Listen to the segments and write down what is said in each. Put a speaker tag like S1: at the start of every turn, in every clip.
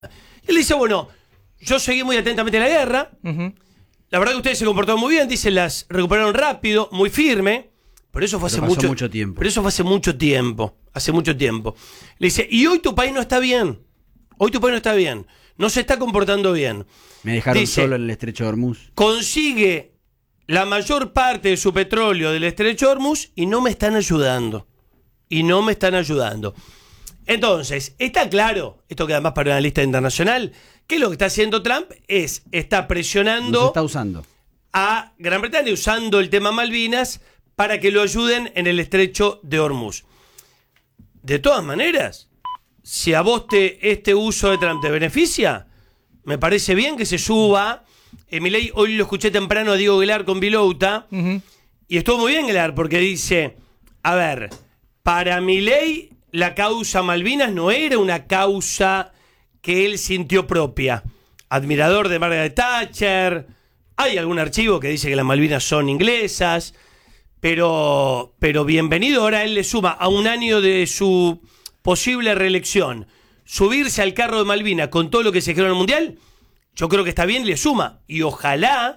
S1: Y él dice, bueno, yo seguí muy atentamente la guerra. La verdad que ustedes se comportaron muy bien, dice, las recuperaron rápido, muy firme. Pero eso fue hace mucho tiempo. Pero eso fue hace mucho tiempo. Hace mucho tiempo. Le dice, y hoy tu país no está bien. Hoy tu país no está bien. No se está comportando bien.
S2: Me dejaron solo en el estrecho de Hormuz.
S1: Consigue la mayor parte de su petróleo del estrecho de Hormuz y no me están ayudando. Y no me están ayudando. Entonces, está claro, esto queda más para una lista internacional, que lo que está haciendo Trump está presionando
S2: Nos está usando
S1: a Gran Bretaña, usando el tema Malvinas para que lo ayuden en el estrecho de Hormuz. De todas maneras, si a vos este uso de Trump te beneficia, me parece bien que se suba. Milei, hoy lo escuché temprano a Diego Aguilar con Vilouta, y estuvo muy bien Aguilar, porque dice, a ver, para Milei la causa Malvinas no era una causa que él sintió propia. Admirador de Margaret Thatcher, hay algún archivo que dice que las Malvinas son inglesas, pero bienvenido, ahora él le suma a un año de su posible reelección, subirse al carro de Malvinas con todo lo que se creó en el Mundial, yo creo que está bien, le suma, y ojalá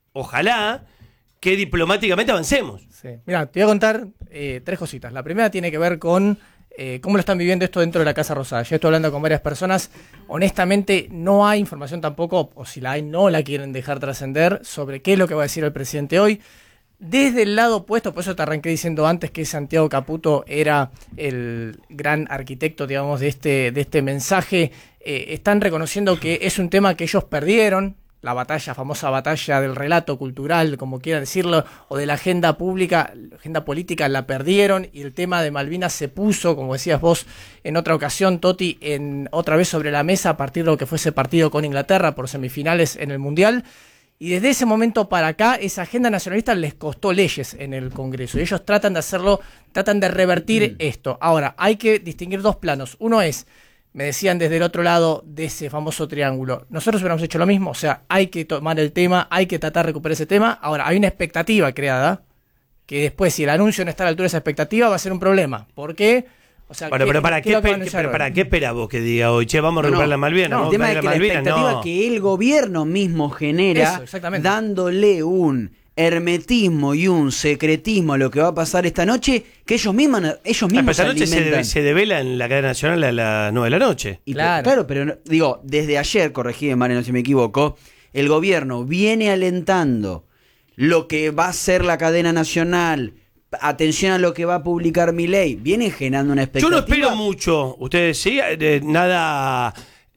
S1: que diplomáticamente avancemos.
S3: Sí. Mira, te voy a contar 3 cositas. La primera tiene que ver con cómo lo están viviendo esto dentro de la Casa Rosada. Yo estoy hablando con varias personas. Honestamente, no hay información tampoco, o si la hay, no la quieren dejar trascender sobre qué es lo que va a decir el presidente hoy. Desde el lado opuesto, por eso te arranqué diciendo antes que Santiago Caputo era el gran arquitecto, digamos, de este mensaje. Están reconociendo que es un tema que ellos perdieron, la famosa batalla del relato cultural, como quieran decirlo, o de la agenda pública, la agenda política la perdieron, y el tema de Malvinas se puso, como decías vos en otra ocasión, Toti, otra vez sobre la mesa a partir de lo que fue ese partido con Inglaterra por semifinales en el Mundial. Y desde ese momento para acá, esa agenda nacionalista les costó leyes en el Congreso. Y ellos tratan de hacerlo, tratan de revertir esto. Ahora, hay que distinguir 2 planos. Uno es, me decían desde el otro lado de ese famoso triángulo, nosotros hubiéramos hecho lo mismo. O sea, hay que tomar el tema, hay que tratar de recuperar ese tema. Ahora, hay una expectativa creada, que después, si el anuncio no está a la altura de esa expectativa, va a ser un problema. ¿Por qué? O sea,
S1: bueno, pero ¿para qué esperás vos que diga hoy? Che, vamos a recuperar la Malvinas.
S2: No, el tema es que la expectativa que el gobierno mismo genera, dándole un hermetismo y un secretismo a lo que va a pasar esta noche, que ellos mismos
S1: esta noche se devela en la cadena nacional a las 9 de la noche.
S2: Y claro, pero digo, desde ayer, corregime, Mariano, si me equivoco, el gobierno viene alentando lo que va a ser la cadena nacional. Atención a lo que va a publicar Milei. Viene generando una expectativa.
S1: Yo no espero mucho, ustedes sí, nada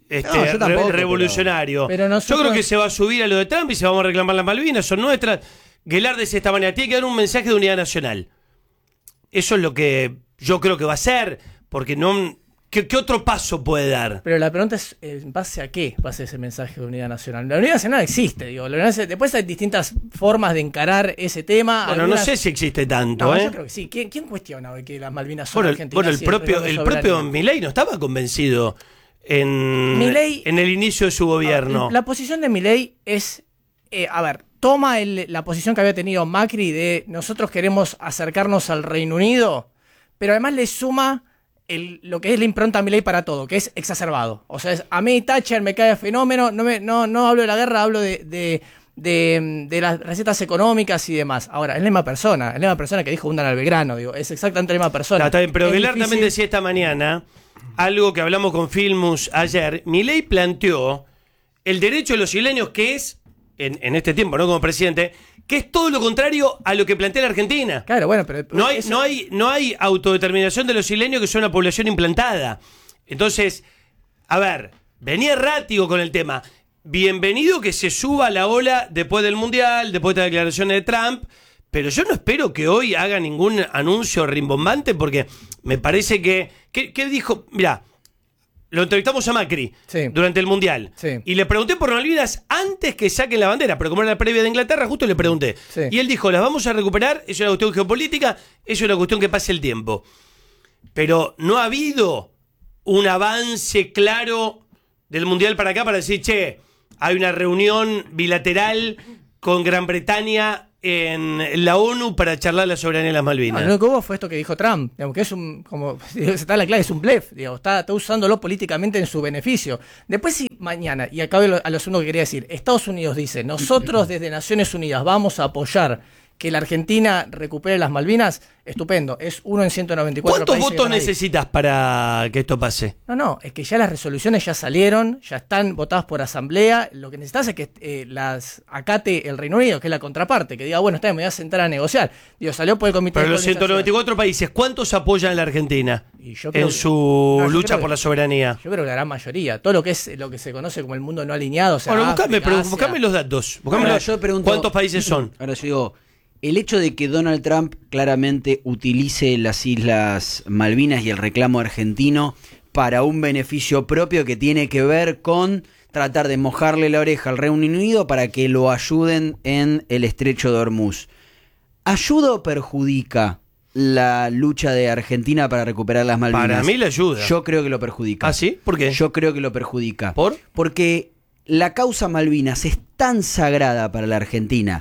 S1: revolucionario.
S3: Pero nosotros...
S1: Yo creo que se va a subir a lo de Trump y se vamos a reclamar las Malvinas, son nuestras. Aguilar dice esta manera, tiene que dar un mensaje de unidad nacional. Eso es lo que yo creo que va a hacer, porque no... ¿Qué otro paso puede dar?
S3: Pero la pregunta es, ¿en base a qué va a ser ese mensaje de unidad nacional? La unidad nacional existe, digo. Después hay distintas formas de encarar ese tema.
S1: Bueno, no sé si existe tanto,
S3: Yo creo que sí. ¿Quién cuestiona hoy que las Malvinas son argentinas?
S1: Bueno, el propio Milei no estaba convencido en el inicio de su gobierno.
S3: La posición de Milei es, toma la posición que había tenido Macri de nosotros queremos acercarnos al Reino Unido, pero además le suma lo que es la impronta Milei para todo, que es exacerbado. O sea, a mí Thatcher me cae fenómeno, no hablo de la guerra, hablo de las recetas económicas y demás. Ahora, es la misma persona que dijo hundan al Belgrano, digo, es exactamente la misma persona.
S1: Está bien, pero Aguilar también decía esta mañana, algo que hablamos con Filmus ayer, Milei planteó el derecho de los isleños, que es, en este tiempo, no como presidente, que es todo lo contrario a lo que plantea la Argentina.
S3: Claro, bueno, pero
S1: no hay autodeterminación de los isleños, que son una población implantada. Entonces, a ver, venía errático con el tema. Bienvenido que se suba a la ola después del Mundial, después de las declaraciones de Trump, pero yo no espero que hoy haga ningún anuncio rimbombante, porque me parece que dijo, mirá, lo entrevistamos a Macri durante el Mundial y le pregunté por Malvinas antes que saquen la bandera, pero como era la previa de Inglaterra, justo le pregunté. Y él dijo, las vamos a recuperar, eso es una cuestión geopolítica, eso es una cuestión que pase el tiempo. Pero no ha habido un avance claro del Mundial para acá para decir, che, hay una reunión bilateral con Gran Bretaña en la ONU para charlar la soberanía de las Malvinas.
S3: Lo que hubo fue esto que dijo Trump, digamos, que es como se está la clave, es un blef, digamos, está usándolo políticamente en su beneficio. Después, si mañana, y acabo a lo segundo que quería decir, Estados Unidos dice, nosotros desde Naciones Unidas vamos a apoyar que la Argentina recupere las Malvinas, estupendo, es uno en 194
S1: ¿Cuántos
S3: países.
S1: votos necesitas para que esto pase?
S3: No, es que ya las resoluciones ya salieron, ya están votadas por asamblea, lo que necesitas es que las acate el Reino Unido, que es la contraparte, que diga, bueno, está bien, me voy a sentar a negociar. Digo, salió por el comité
S1: Pero
S3: de
S1: los
S3: coordinación.
S1: 194 países, ¿cuántos apoyan a la Argentina
S3: Y yo creo
S1: en
S3: que-
S1: su
S3: no, yo
S1: lucha
S3: creo
S1: por
S3: que-
S1: la soberanía?
S3: Yo creo que la gran mayoría, todo lo que es lo que se conoce como el mundo no alineado, o sea,
S1: Bueno,
S3: África, Asia.
S1: buscame los datos.
S2: Ahora, yo pregunto,
S1: ¿Cuántos países son?
S2: Ahora yo digo, el hecho de que Donald Trump claramente utilice las Islas Malvinas y el reclamo argentino para un beneficio propio que tiene que ver con tratar de mojarle la oreja al Reino Unido para que lo ayuden en el estrecho de Hormuz, ¿ayuda o perjudica la lucha de Argentina para recuperar las Malvinas?
S1: Para mí la ayuda.
S2: Yo creo que lo perjudica.
S1: ¿Ah, sí? ¿Por qué?
S2: Yo creo que lo perjudica.
S1: ¿Por?
S2: Porque la causa Malvinas es tan sagrada para la Argentina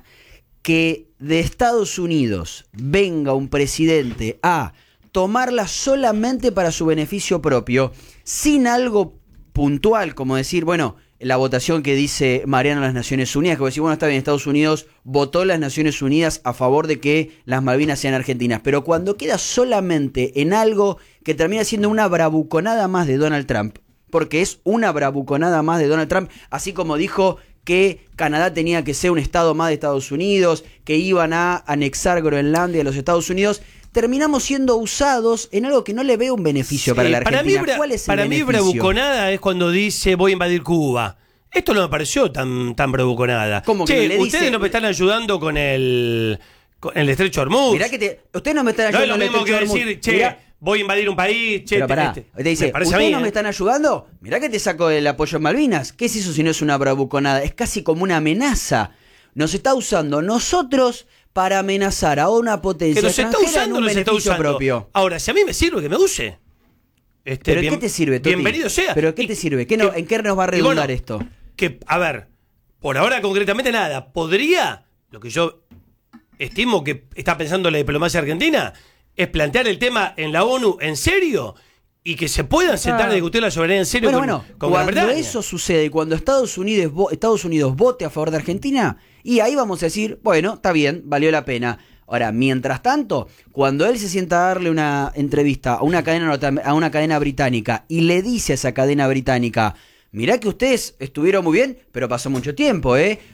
S2: que de Estados Unidos venga un presidente a tomarla solamente para su beneficio propio, sin algo puntual, como decir, bueno, la votación que dice Mariano en las Naciones Unidas, que decir, bueno, está bien, Estados Unidos votó las Naciones Unidas a favor de que las Malvinas sean argentinas, pero cuando queda solamente en algo que termina siendo una bravuconada más de Donald Trump, porque es una bravuconada más de Donald Trump, así como dijo que Canadá tenía que ser un estado más de Estados Unidos, que iban a anexar Groenlandia a los Estados Unidos, terminamos siendo usados en algo que no le veo un beneficio para la Argentina. ¿Cuál es el
S1: para mí
S2: beneficio?
S1: bravuconada es cuando dice voy a invadir Cuba. Esto no me pareció tan bravuconada.
S2: ¿Cómo que
S1: Che,
S2: le dice?
S1: ustedes no me están ayudando con el estrecho de Hormuz.
S2: Mirá que ustedes no me están
S1: No es
S2: ayudando.
S1: lo mismo que
S2: en el Estrecho de
S1: decir,
S2: Hormuz.
S1: che,
S2: Mirá,
S1: voy a invadir un país, che,
S2: pero pará, te dice,
S1: me parece a
S2: ¿ustedes
S1: mí,
S2: no me están ayudando? Mirá que te saco el apoyo en Malvinas. ¿Qué es eso si no es una bravuconada? Es casi como una amenaza. Nos está usando nosotros para amenazar a una potencia
S1: que nos está
S2: extranjera
S1: usando,
S2: en un
S1: nos está
S2: beneficio
S1: usando.
S2: propio.
S1: Ahora, si a mí me sirve, que me use.
S2: ¿Pero qué te sirve, Toti?
S1: Bienvenido sea.
S2: ¿Pero qué te sirve? ¿En qué nos va a
S1: y bueno,
S2: redundar esto?
S1: Que, a ver, por ahora concretamente nada. ¿Podría, lo que yo estimo que está pensando la diplomacia argentina, es plantear el tema en la ONU en serio y que se puedan sentar a discutir la soberanía en serio
S2: Bueno,
S1: con Gran
S2: cuando
S1: Bretaña?
S2: eso sucede y cuando Estados Unidos vote a favor de Argentina, y ahí vamos a decir, bueno, está bien, valió la pena. Ahora, mientras tanto, cuando él se sienta a darle una entrevista a una cadena británica y le dice a esa cadena británica, mirá que ustedes estuvieron muy bien, pero pasó mucho tiempo,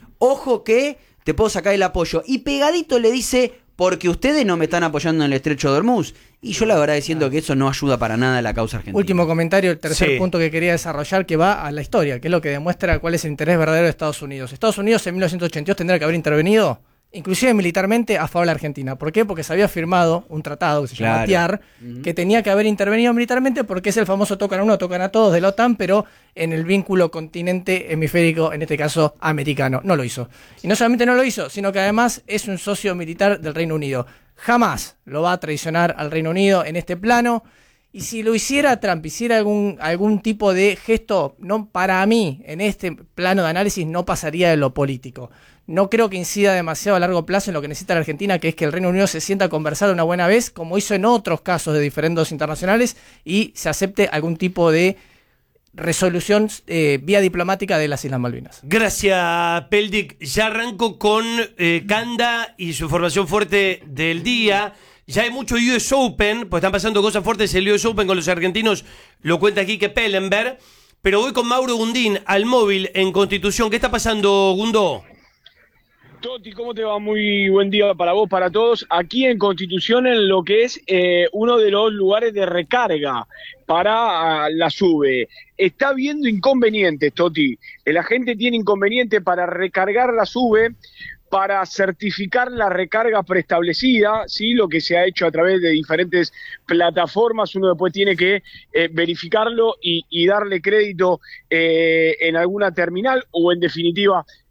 S2: ojo que te puedo sacar el apoyo. Y pegadito le dice, porque ustedes no me están apoyando en el estrecho de Hormuz. Y yo la verdad diciendo que eso no ayuda para nada a la causa argentina.
S3: Último comentario, el tercer
S1: Sí.
S3: punto que quería desarrollar, que va a la historia, que es lo que demuestra cuál es el interés verdadero de Estados Unidos. Estados Unidos en 1982 tendría que haber intervenido, inclusive militarmente, a favor de la Argentina. ¿Por qué? Porque se había firmado un tratado que se llama
S2: Claro.
S3: TIAR, que tenía que haber intervenido militarmente porque es el famoso tocan a uno, tocan a todos de la OTAN, pero en el vínculo continente hemisférico, en este caso americano. No lo hizo. Y no solamente no lo hizo, sino que además es un socio militar del Reino Unido. Jamás lo va a traicionar al Reino Unido en este plano. Y si lo hiciera Trump, hiciera algún tipo de gesto, no, para mí, en este plano de análisis, no pasaría de lo político. No creo que incida demasiado a largo plazo en lo que necesita la Argentina, que es que el Reino Unido se sienta a conversar una buena vez, como hizo en otros casos de diferendos internacionales, y se acepte algún tipo de resolución vía diplomática de las Islas Malvinas.
S1: Gracias, Peldic. Ya arranco con Canda y su información fuerte del día. Ya hay mucho US Open, pues están pasando cosas fuertes en el US Open con los argentinos, lo cuenta Quique Pellenberg. Pero voy con Mauro Gundín al móvil en Constitución. ¿Qué está pasando, Gundo?
S4: Toti, ¿cómo te va? Muy buen día para vos, para todos. Aquí en Constitución, en lo que es uno de los lugares de recarga para la SUBE. Está habiendo inconvenientes, Toti. La gente tiene inconveniente para recargar la SUBE, para certificar la recarga preestablecida, ¿sí? Lo que se ha hecho a través de diferentes plataformas, uno después tiene que verificarlo y darle crédito en alguna terminal o en definitiva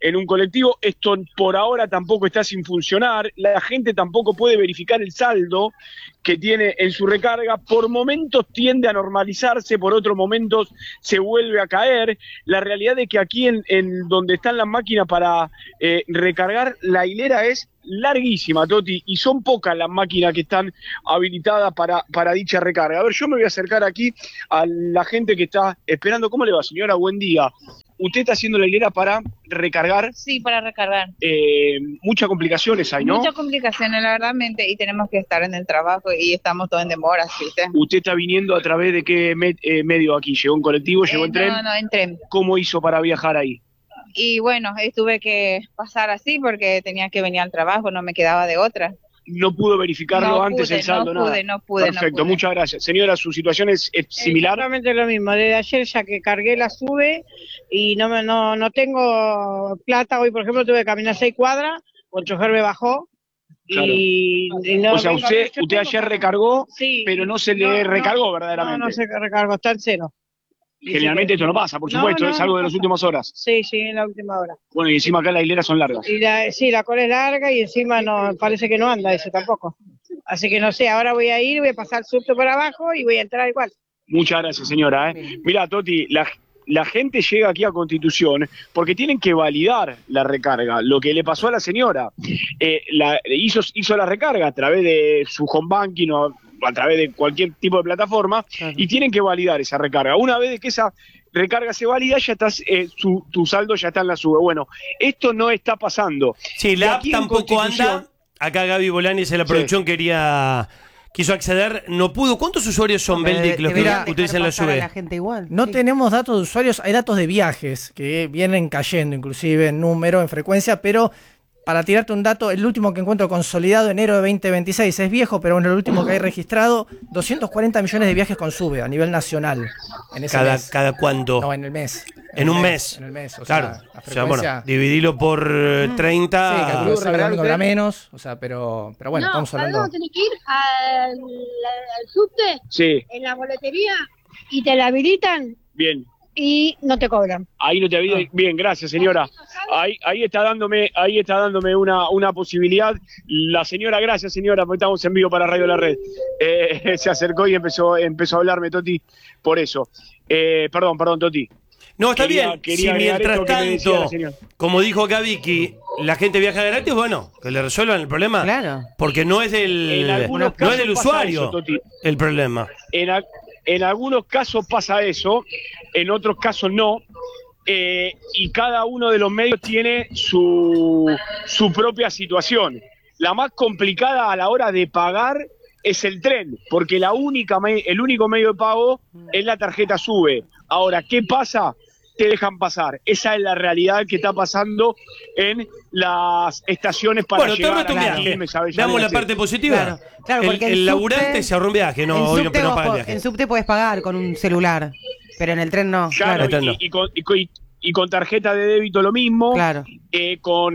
S4: en un colectivo. Esto por ahora tampoco está sin funcionar. La gente tampoco puede verificar el saldo que tiene en su recarga. Por momentos tiende a normalizarse, por otros momentos se vuelve a caer. La realidad es que aquí en donde están las máquinas para recargar, la hilera es larguísima, Toti, y son pocas las máquinas que están habilitadas para dicha recarga. A ver, yo me voy a acercar aquí a la gente que está esperando. ¿Cómo le va, señora? Buen día. ¿Usted está haciendo la hilera para recargar?
S5: Sí, para recargar.
S4: Muchas complicaciones hay, ¿no?
S5: Muchas complicaciones, la verdad, y tenemos que estar en el trabajo y estamos todos en demora, ¿viste?
S4: ¿Usted está viniendo a través de qué medio aquí? ¿Llegó en colectivo? ¿Llegó en tren?
S5: No, en tren.
S4: ¿Cómo hizo para viajar ahí?
S5: Y bueno, tuve que pasar así porque tenía que venir al trabajo, no me quedaba de otra.
S4: No pudo verificarlo
S5: No
S4: antes
S5: pude,
S4: el saldo,
S5: no
S4: nada.
S5: pude.
S4: Perfecto, muchas gracias. Señora, ¿su situación es similar?
S6: Exactamente lo mismo. Desde ayer ya que cargué la sube y no tengo plata. Hoy, por ejemplo, tuve que caminar 6 cuadras, el chofer me bajó.
S4: Claro.
S6: Y no
S4: O sea,
S6: vengo,
S4: usted
S6: yo tengo
S4: ayer
S6: para-
S4: recargó,
S6: Sí,
S4: pero no se le recargó verdaderamente.
S6: No se recargó, está en cero.
S4: Generalmente esto no pasa, por supuesto, es algo de las últimas horas.
S6: Sí, en la última hora.
S4: Bueno, y encima acá las hileras son largas.
S6: Y la cola es larga y encima no parece que no anda eso tampoco. Así que no sé, ahora voy a pasar el subte por abajo y voy a entrar igual.
S4: Muchas gracias, señora. Mira, Toti, la gente llega aquí a Constitución porque tienen que validar la recarga. Lo que le pasó a la señora, hizo la recarga a través de su home banking o a través de cualquier tipo de plataforma, y tienen que validar esa recarga. Una vez que esa recarga se valida, ya estás, tu saldo ya está en la sube. Bueno, esto no está pasando.
S1: Sí, la app
S4: aquí en
S1: tampoco
S4: Constitución-
S1: anda. Acá Gaby Bolaños en la producción quiso acceder, no pudo. ¿Cuántos usuarios son, Beldic, los que
S3: deberían
S1: utilizan la SUBE?
S7: la gente igual.
S3: No
S7: Sí.
S3: tenemos datos de usuarios, hay datos de viajes que vienen cayendo, inclusive en número, en frecuencia, pero para tirarte un dato, el último que encuentro consolidado, enero de 2026, es viejo, pero bueno, el último que hay registrado, 240 millones de viajes con SUBE a nivel nacional. En ese mes.
S1: ¿Cada cuánto?
S3: No, en el mes.
S1: En un mes.
S3: En el mes, o
S1: Claro.
S3: sea, la
S1: O sea,
S3: frecuencia...
S1: bueno, dividilo por 30.
S3: Sí, calculo que sábado y domingo habrá menos, o sea, pero bueno, estamos hablando...
S8: tenés que ir al subte,
S4: Sí,
S8: en la boletería, y te la habilitan
S4: bien.
S8: y no te cobran.
S4: Ahí no te había. Bien, gracias, señora. Ahí está dándome una posibilidad. La señora, gracias, señora, porque estamos en vivo para Radio La Red. Se acercó y empezó a hablarme, Toti, por eso. Perdón, Toti.
S1: No, está
S4: Quería
S1: bien. Si
S4: agregar
S1: mientras
S4: esto que me decía la
S1: tanto,
S4: señora.
S1: como dijo acá Vicky, la gente viaja gratis, bueno, que le resuelvan el problema.
S7: Claro.
S1: Porque no es
S4: En
S1: del,
S4: algunos
S1: no
S4: casos
S1: es del
S4: pasa
S1: usuario
S4: eso, Toti.
S1: el problema.
S4: En algunos casos pasa eso, en otros casos no. Y cada uno de los medios tiene su propia situación. La más complicada a la hora de pagar es el tren, porque el único medio de pago es la tarjeta SUBE. Ahora, ¿qué pasa? Te dejan pasar. Esa es la realidad que está pasando en las estaciones para
S1: Bueno, te
S4: llegar
S1: ahorro un
S4: a
S1: viaje.
S4: Quilmes, Avellaneda,
S1: Damos la
S4: sí.
S1: parte positiva.
S7: Claro, claro, porque
S1: el
S7: en
S1: laburante
S7: subte-
S1: se ahorra un viaje, no,
S7: en
S1: hoy
S7: subte
S1: no
S7: vos
S1: paga el
S7: po-
S1: viaje.
S7: en subte podés pagar con un celular, pero en el tren no.
S4: Claro,
S7: Claro,
S4: y con tarjeta de débito lo mismo,
S7: claro.
S4: con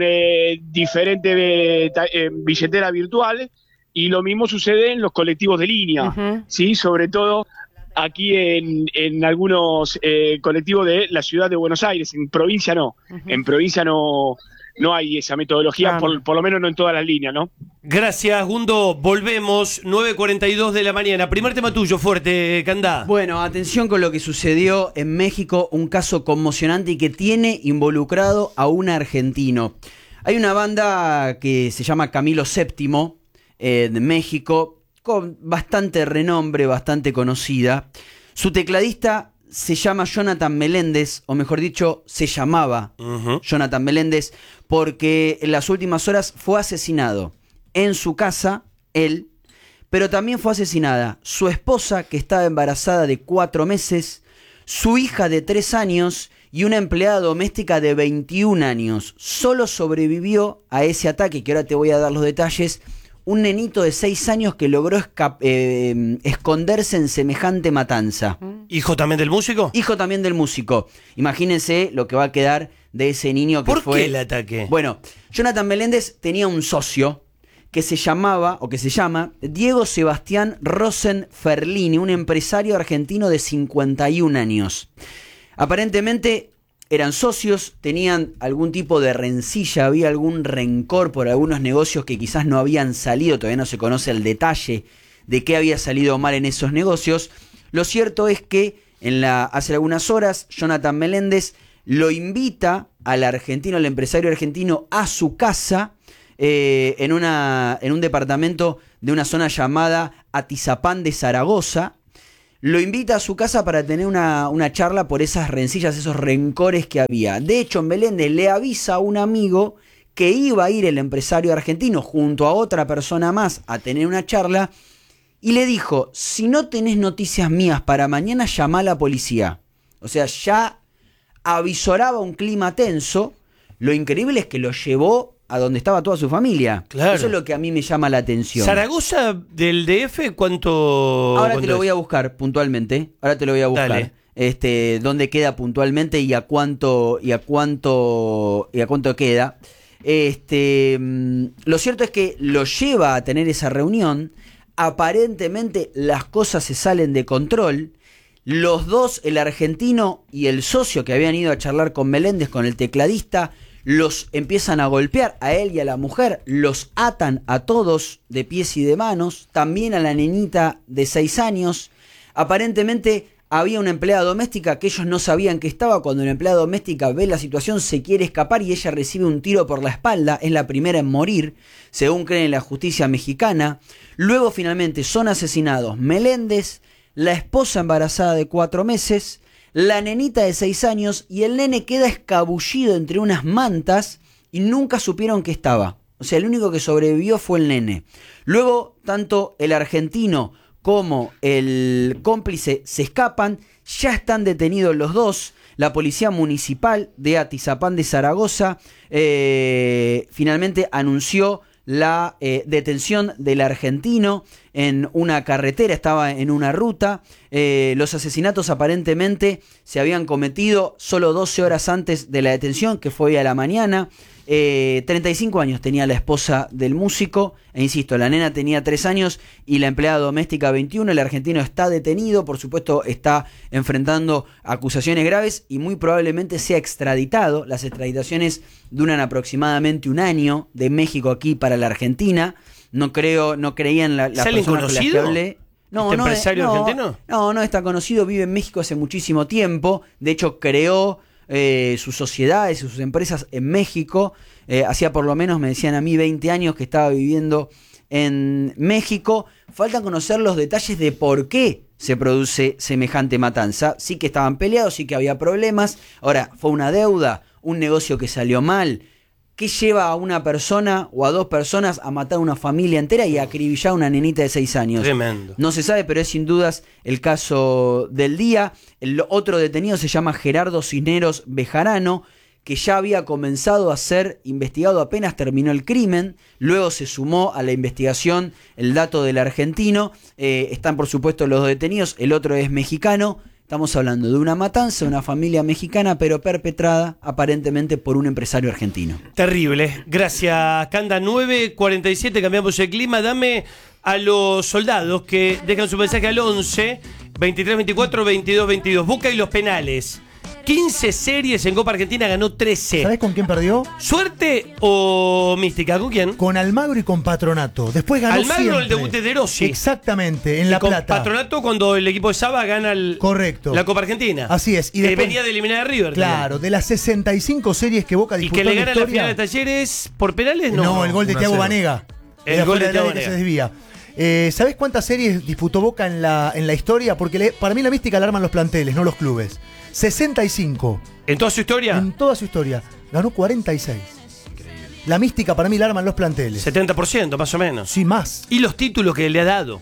S4: diferentes billeteras virtuales, y lo mismo sucede en los colectivos de línea,
S7: Ujú.
S4: ¿sí? Sobre todo aquí en algunos colectivos de la ciudad de Buenos Aires. En provincia no, en provincia no hay esa metodología,
S7: Claro.
S4: por lo menos no en todas las líneas, ¿no?
S1: Gracias, Gundo. Volvemos, 9:42 de la mañana. Primer tema tuyo, fuerte, Candá.
S2: Bueno, atención con lo que sucedió en México, un caso conmocionante y que tiene involucrado a un argentino. Hay una banda que se llama Camilo VII de México, con bastante renombre, bastante conocida. Su tecladista se llama Jonathan Meléndez, o mejor dicho, se llamaba
S1: Ujú.
S2: Jonathan Meléndez, porque en las últimas horas fue asesinado en su casa, él, pero también fue asesinada su esposa, que estaba embarazada de 4 meses, su hija de 3 años y una empleada doméstica de 21 años. Solo sobrevivió a ese ataque, que ahora te voy a dar los detalles, un nenito de 6 años que logró esconderse en semejante matanza.
S1: ¿Hijo también del músico?
S2: Hijo también del músico. Imagínense lo que va a quedar de ese niño que
S1: ¿Por
S2: fue...
S1: qué el ataque?
S2: Bueno, Jonathan Meléndez tenía un socio que se llamaba, o que se llama, Diego Sebastián Rosenferlini, un empresario argentino de 51 años. Aparentemente, eran socios, tenían algún tipo de rencilla, había algún rencor por algunos negocios que quizás no habían salido, todavía no se conoce el detalle de qué había salido mal en esos negocios. Lo cierto es que hace algunas horas Jonathan Meléndez lo invita al argentino, al empresario argentino, a su casa en un departamento de una zona llamada Atizapán de Zaragoza. Lo invita a su casa para tener una charla por esas rencillas, esos rencores que había. De hecho, Meléndez le avisa a un amigo que iba a ir el empresario argentino junto a otra persona más a tener una charla y le dijo, si no tenés noticias mías para mañana, llama a la policía. O sea, ya avisoraba un clima tenso. Lo increíble es que lo llevó a donde estaba toda su familia.
S1: Claro.
S2: Eso es lo que a mí me llama la atención.
S1: ¿Zaragoza del DF cuánto?
S2: Ahora te lo voy a buscar puntualmente. Ahora te lo voy a buscar.
S1: Dale.
S2: Dónde queda puntualmente y a cuánto queda. Lo cierto es que lo lleva a tener esa reunión. Aparentemente las cosas se salen de control. Los dos, el argentino y el socio que habían ido a charlar con Meléndez, con el tecladista, los empiezan a golpear a él y a la mujer, los atan a todos de pies y de manos, también a la nenita de 6 años. Aparentemente había una empleada doméstica que ellos no sabían que estaba. Cuando una empleada doméstica ve la situación se quiere escapar y ella recibe un tiro por la espalda, es la primera en morir, según cree la justicia mexicana. Luego finalmente son asesinados Meléndez, la esposa embarazada de 4 meses, la nenita de 6 años y el nene queda escabullido entre unas mantas y nunca supieron que estaba. O sea, el único que sobrevivió fue el nene. Luego, tanto el argentino como el cómplice se escapan, ya están detenidos los dos. La policía municipal de Atizapán de Zaragoza finalmente anunció la detención del argentino en una carretera, estaba en una ruta. Los asesinatos aparentemente se habían cometido solo 12 horas antes de la detención, que fue hoy a la mañana. 35 años tenía la esposa del músico, e insisto, la nena tenía 3 años y la empleada doméstica 21. El argentino está detenido, por supuesto está enfrentando acusaciones graves y muy probablemente sea extraditado. Las extraditaciones duran aproximadamente 1 año de México aquí para la Argentina. No creían las personas con las que hablé.
S1: ¿Este empresario argentino?
S2: No está conocido, vive en México hace muchísimo tiempo. De hecho, creó sus sociedades, sus empresas en México. Hacía por lo menos, me decían a mí, 20 años que estaba viviendo en México. Faltan conocer los detalles de por qué se produce semejante matanza. Sí que estaban peleados, sí que había problemas. Ahora, fue una deuda, un negocio que salió mal. ¿Qué lleva a una persona o a 2 personas a matar a una familia entera y a acribillar a una nenita de 6 años?
S1: Tremendo.
S2: No se sabe, pero es sin dudas el caso del día. El otro detenido se llama Gerardo Cisneros Bejarano, que ya había comenzado a ser investigado apenas terminó el crimen. Luego se sumó a la investigación el dato del argentino. Están, por supuesto, los 2 detenidos. El otro es mexicano. Estamos hablando de una matanza, una familia mexicana, pero perpetrada aparentemente por un empresario argentino.
S1: Terrible. Gracias, Canda. 9:47, cambiamos el clima. Dame a los soldados que dejan su mensaje al 11 23 24 22 22. Boca y los penales. 15 series en Copa Argentina, ganó 13.
S9: ¿Sabés con quién perdió?
S1: ¿Suerte o mística? ¿Con quién?
S9: Con Almagro y con Patronato. Después ganó
S1: Almagro
S9: siempre.
S1: el debut de Rossi.
S9: Exactamente, en
S1: y
S9: La
S1: con
S9: Plata.
S1: Patronato cuando el equipo de Saba gana
S9: Correcto.
S1: la Copa Argentina.
S9: Así es.
S1: Y después, venía de eliminar a River.
S9: Claro,
S1: también.
S9: De las 65 series que Boca
S1: Y
S9: disputó
S1: que le
S9: en
S1: gana
S9: la
S1: la
S9: historia,
S1: final de Talleres por penales, no.
S9: No, el gol de Thiago Banega.
S1: El gol de Thiago
S9: que se
S1: Banega.
S9: desvía. ¿Sabés cuántas series disputó Boca en la historia? Porque para mí la mística la arman los planteles, no los clubes. 65.
S1: ¿En toda su historia?
S9: En toda su historia. Ganó 46. La mística para mí la arman los planteles.
S1: 70% más o menos.
S9: Sí, más.
S1: Y los títulos que le ha dado.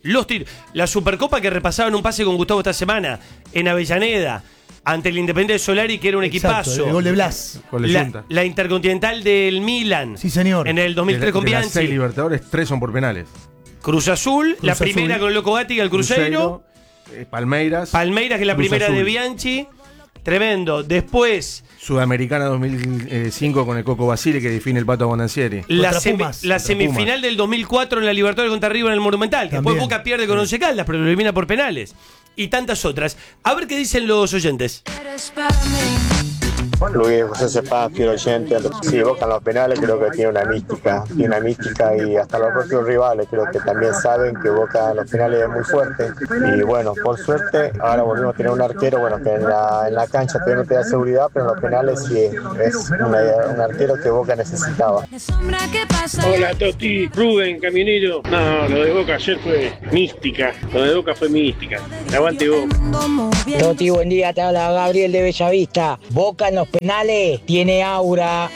S1: La Supercopa que repasaba en un pase con Gustavo esta semana en Avellaneda ante el Independiente Solari, que era un equipazo.
S9: El gol de Blas.
S1: La Intercontinental del Milan.
S9: Sí, señor.
S1: En el 2003 con
S10: de las
S1: Bianchi.
S10: 6 Libertadores, 3 son por penales.
S1: Cruz Azul, la primera con el Loco Gatti, el Cruzeiro.
S10: Palmeiras.
S1: Palmeiras, que es la
S10: Cruz
S1: primera
S10: Azul.
S1: de Bianchi. Tremendo. Después,
S10: Sudamericana 2005 con el Coco Basile, que define el Pato Bonancieri.
S1: la
S10: Contra
S1: semifinal
S10: Pumas.
S1: del 2004 en la Libertadores contra River en el Monumental. Que después Boca pierde con Once Caldas, pero lo elimina por penales. Y tantas otras. A ver qué dicen los oyentes.
S11: Eres para mí Luis José Cepaz, fiel oyente. Sí, Boca en los penales creo que tiene una mística y hasta los propios rivales creo que también saben que Boca en los penales es muy fuerte. Y bueno, por suerte, ahora volvimos a tener un arquero, bueno, que en la cancha todavía no te da seguridad, pero en los penales sí es un arquero que Boca necesitaba.
S4: Hola Toti, Rubén, Camionero. No, lo de Boca ayer fue mística. Lo de Boca fue mística. Aguante Boca.
S12: Toti, buen día, te habla Gabriel de Bellavista. Boca en los penales tiene aura.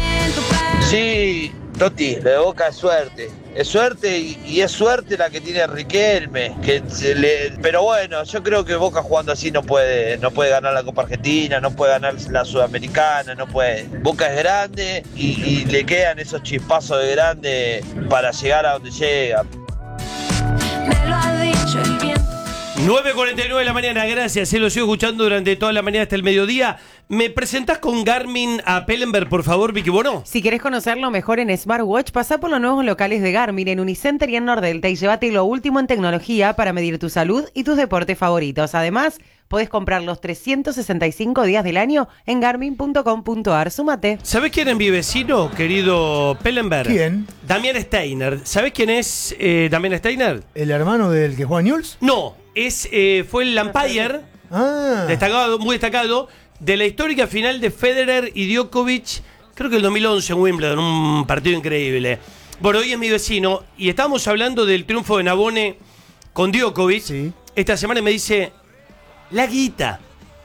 S13: Sí, Toti, lo de Boca es suerte. Es suerte y es suerte la que tiene Riquelme. Pero bueno, yo creo que Boca jugando así no puede ganar la Copa Argentina, no puede ganar la Sudamericana, no puede. Boca es grande y le quedan esos chispazos de grande para llegar a donde llega.
S14: Me lo ha dicho el viento.
S1: 9:49 de la mañana, gracias. Lo sigo escuchando durante toda la mañana hasta el mediodía. ¿Me presentás con Garmin a Pellenberg, por favor, Vicky Bono?
S7: Si querés conocerlo mejor en Smartwatch, pasá por los nuevos locales de Garmin en Unicenter y en Nordelta y llévate lo último en tecnología para medir tu salud y tus deportes favoritos. Además, podés comprar los 365 días del año en garmin.com.ar. Súmate.
S1: ¿Sabés quién es mi vecino, querido Pellenberg?
S9: ¿Quién?
S1: Damián Steiner. ¿Sabés quién es Damián Steiner?
S9: ¿El hermano del que juega Newell's?
S1: No, fue el umpire, destacado, muy destacado, de la histórica final de Federer y Djokovic, creo que el 2011 en Wimbledon, un partido increíble. Bueno, hoy es mi vecino y estábamos hablando del triunfo de Nabone con Djokovic.
S9: Sí.
S1: Esta semana me dice, la guita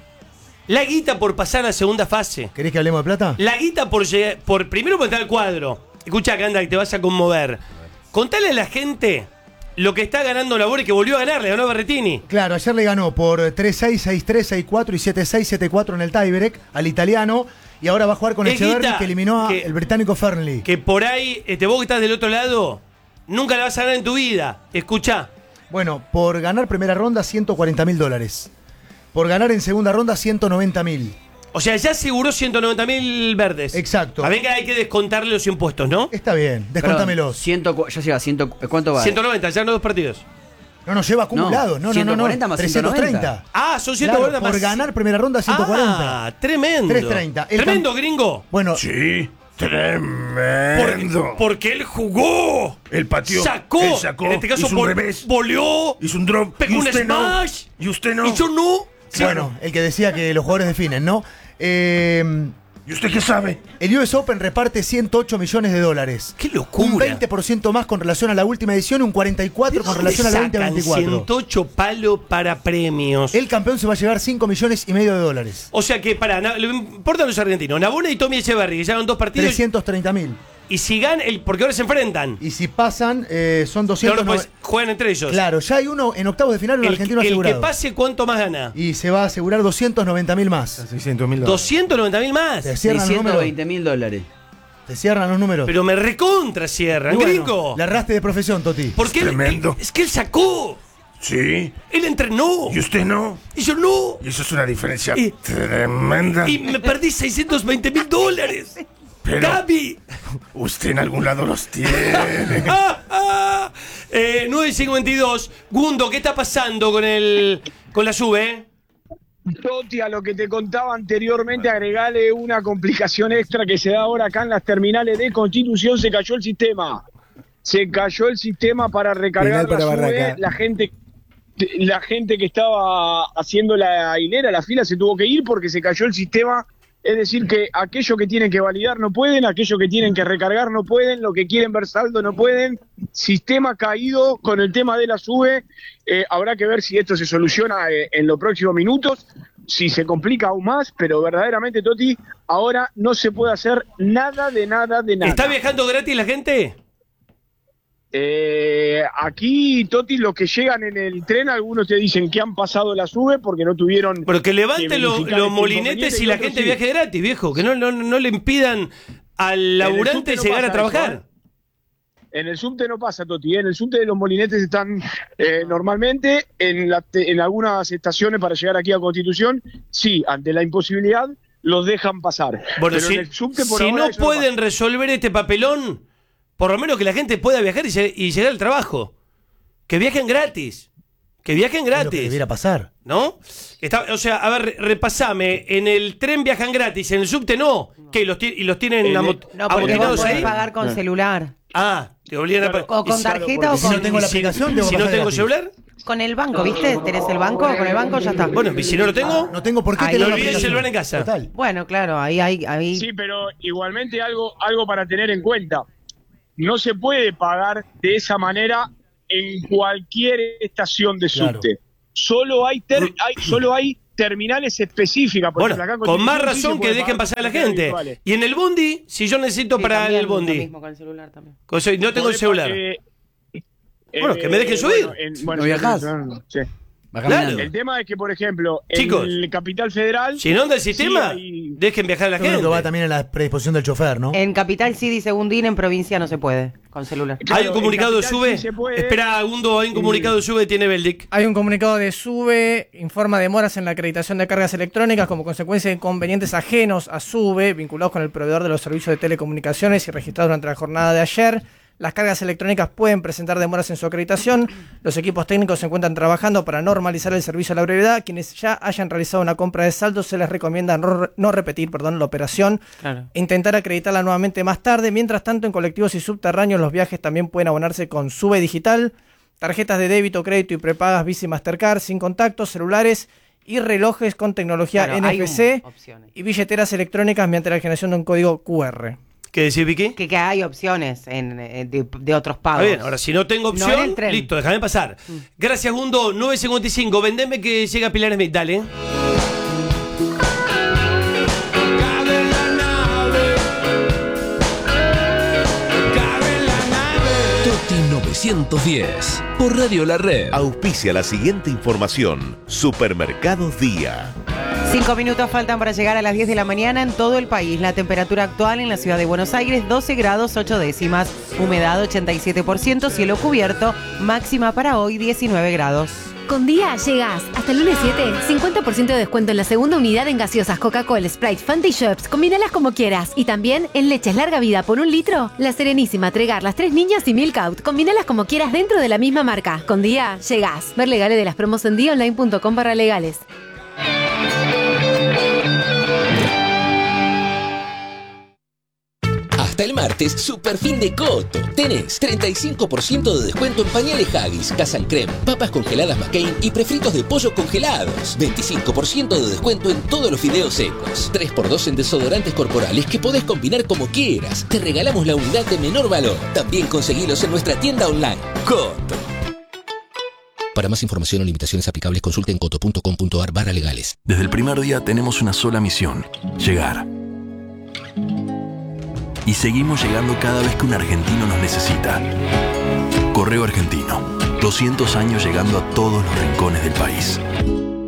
S1: por pasar a la segunda fase.
S9: ¿Querés que hablemos de plata?
S1: La guita por primero por entrar al cuadro. Escucha, Canda, que te vas a conmover. Contale a la gente lo que está ganando Nabone, que volvió a ganar, le ganó a Berrettini.
S9: Claro, ayer le ganó por 3-6, 6-3, 6-4 y 7-6, 7-4 en el tiebreak al italiano. Y ahora va a jugar con Echeverri, que eliminó al británico Fernley.
S1: Que por ahí, vos que estás del otro lado, nunca la vas a ganar en tu vida. Escuchá.
S9: Bueno, por ganar primera ronda, $140.000. Por ganar en segunda ronda, 190.000.
S1: O sea, ya aseguró 190.000 verdes.
S9: Exacto.
S1: A ver que hay que descontarle los impuestos, ¿no?
S9: Está bien, descontámelos.
S2: Ya llega, ¿cuánto va?
S1: 190, ya no 2 partidos.
S9: No, lleva acumulado. No,
S2: 140 más
S9: 330.
S1: Ah, son 140 más.
S9: Por ganar primera ronda, 140.
S1: Ah, tremendo.
S9: 330.
S1: Tremendo, gringo.
S9: Bueno.
S10: Sí, tremendo.
S1: Porque él jugó.
S10: Él pateó.
S1: Sacó.
S10: En
S1: este caso,
S10: hizo un revés.
S1: Voleó.
S10: Hizo un drop.
S1: Pegó un smash.
S10: Y usted no.
S1: Y yo no.
S9: Bueno, el que decía que los jugadores definen, ¿no?
S10: ¿Y usted qué sabe?
S9: El US Open reparte $108 millones.
S1: ¡Qué locura!
S9: Un 20% más con relación a la última edición y un 44% con relación a la 2024.
S1: 108 palos para premios.
S9: El campeón se va a llevar $5,5 millones.
S1: O sea que, lo importan los argentinos. Nabone y Tommy Echeverri, que llevan 2 partidos.
S9: 330.000.
S1: Y si ganan, porque ahora se enfrentan.
S9: Y si pasan, son 200.
S1: Pues juegan entre ellos.
S9: Claro, ya hay uno en octavos de final, un argentino asegurado.
S1: El que pase, ¿cuánto más gana?
S9: Y se va a asegurar $290.000 más.
S10: $600.000.
S1: ¿290.000 más?
S2: $620.000.
S9: Te cierran los números.
S1: Pero me recontra cierran,
S9: bueno,
S1: gringo.
S9: Le erraste de profesión, Toti.
S1: Porque
S10: tremendo.
S1: Es que él sacó.
S10: Sí.
S1: Él entrenó.
S10: ¿Y usted no?
S1: Y yo no.
S10: Y eso es una diferencia tremenda.
S1: Y me perdí $620.000.
S10: Pero
S1: ¡Gaby!
S10: Usted en algún lado los tiene.
S1: 9:52. Gundo, ¿qué está pasando con la SUBE?
S4: Toti, a lo que te contaba anteriormente, agregale una complicación extra que se da ahora acá en las terminales de Constitución. Se cayó el sistema. Se cayó el sistema para recargar la SUBE. La gente que estaba haciendo la hilera, la fila, se tuvo que ir porque se cayó el sistema. Es decir, que aquellos que tienen que validar no pueden, aquellos que tienen que recargar no pueden, los que quieren ver saldo no pueden. Sistema caído con el tema de la SUBE. Habrá que ver si esto se soluciona en los próximos minutos, si se complica aún más, pero verdaderamente, Toti, ahora no se puede hacer nada de nada.
S1: ¿Está viajando gratis la gente?
S4: Aquí, Toti, los que llegan en el tren, algunos te dicen que han pasado la SUBE porque no tuvieron.
S1: Pero que levanten los molinetes y la gente viaje gratis, viejo. Que no le impidan al laburante llegar a trabajar.
S4: En el subte no pasa, Toti. En el subte los molinetes están normalmente. En algunas estaciones para llegar aquí a Constitución, sí, ante la imposibilidad, los dejan pasar.
S1: Bueno,
S4: pero en el subte, por
S1: si
S4: ahora,
S1: no pueden resolver este papelón, por lo menos que la gente pueda viajar y llegar al trabajo. Que viajen gratis. Que viajen gratis.
S9: Es lo que debiera pasar.
S1: ¿No? O sea, a ver, repasame. En el tren viajan gratis, en el subte no. ¿Qué? ¿Los tienen
S7: No, porque vos
S1: amotinados
S7: podés
S1: ahí?
S7: pagar con celular.
S1: Te obligan a pagar.
S7: O con tarjeta o
S9: Si no tengo la aplicación,
S1: si no tengo celular.
S7: Con el banco, ¿viste? ¿Tenés el banco? Con el banco ya está.
S1: Bueno, y si no lo tengo,
S9: no tengo por qué
S7: Ahí
S9: tener
S1: no
S9: la
S1: olvidé el
S9: aplicación.
S1: celular en casa.
S9: Total.
S7: Bueno, claro, ahí.
S4: Sí, pero igualmente algo para tener en cuenta. No se puede pagar de esa manera en cualquier estación de subte. Solo hay terminales específicas. Por
S1: Bueno,
S4: ejemplo, acá en
S1: con más
S4: Constitución sí
S1: razón
S4: se puede
S1: que dejen
S4: pagar
S1: pasar a la
S4: con
S1: gente.
S4: virtuales.
S1: Y en el bondi, si yo necesito para
S7: también
S1: el bondi.
S7: lo mismo con el celular también.
S1: No tengo el celular. Bueno, que me dejen subir.
S2: ¿No viajás?
S4: Sí.
S1: Claro.
S4: El tema es que, por ejemplo,
S1: Chicos,
S4: en Capital Federal...
S1: Si no anda el sistema, dejen viajar a la
S9: Yo creo
S1: gente.
S9: que va también en la predisposición del chofer, ¿no?
S7: En Capital sí dice Gundín, en provincia no se puede con celular.
S1: Hay un comunicado de
S4: Capital
S1: SUBE.
S4: sí se puede.
S1: Espera, Gundo, hay un comunicado de SUBE, tiene Beldic.
S3: Hay un comunicado de SUBE, informa demoras en la acreditación de cargas electrónicas como consecuencia de inconvenientes ajenos a SUBE, vinculados con el proveedor de los servicios de telecomunicaciones y registrados durante la jornada de ayer. Las cargas electrónicas pueden presentar demoras en su acreditación. Los equipos técnicos se encuentran trabajando para normalizar el servicio a la brevedad. Quienes ya hayan realizado una compra de saldo se les recomienda no repetir la operación.
S7: Claro.
S3: Intentar acreditarla nuevamente más tarde. Mientras tanto, en colectivos y subterráneos los viajes también pueden abonarse con SUBE Digital, tarjetas de débito, crédito y prepagas Visa y Mastercard sin contactos, celulares y relojes con tecnología
S7: Claro, hay
S3: NFC
S7: opciones.
S3: y billeteras electrónicas mediante la generación de un código QR.
S1: ¿Qué decís, Vicky?
S7: Que hay opciones de otros pagos.
S1: Está bien, ahora si no tengo
S7: No en el
S1: opción,
S7: tren.
S1: listo, déjame pasar. Gracias, Gundo. 9.55. Vendeme que llega Pilar Smith. Dale.
S15: Toti 910 por Radio La Red.
S16: Auspicia la siguiente información. Supermercados Día.
S7: 5 minutos faltan para llegar a las 10 de la mañana en todo el país. La temperatura actual en la ciudad de Buenos Aires, 12 grados 8 décimas. Humedad 87%, cielo cubierto. Máxima para hoy, 19 grados.
S17: Con Día llegás hasta el lunes 7, 50% de descuento en la segunda unidad en gaseosas Coca-Cola, Sprite, Fanta y Schweppes. Combínalas como quieras. Y también en leches larga vida por 1 litro, La Serenísima, Tregar, Las Tres Niñas y Milk Out. Combínalas como quieras dentro de la misma marca. Con Día llegás. Ver legales de las promos en diaonline.com/legales.
S15: Hasta el martes, super fin de Coto. Tenés 35% de descuento en pañales Haggis, Casal Creme, papas congeladas McCain y prefritos de pollo congelados. 25% de descuento en todos los fideos secos. 3x2 en desodorantes corporales que podés combinar como quieras. Te regalamos la unidad de menor valor. También conseguilos en nuestra tienda online. Coto. Para más información o limitaciones aplicables, consulte en coto.com.ar/legales.
S18: Desde el primer día tenemos una sola misión: llegar. Y seguimos llegando cada vez que un argentino nos necesita. Correo Argentino, 200 años llegando a todos los rincones del país.